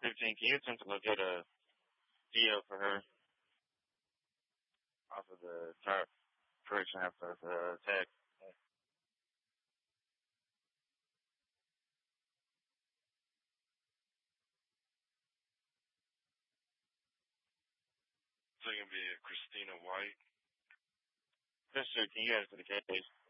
15, can you attempt to locate a deal for her off of the chart correction after the tag? It's going to be Christina White. Sister, can you add to the case?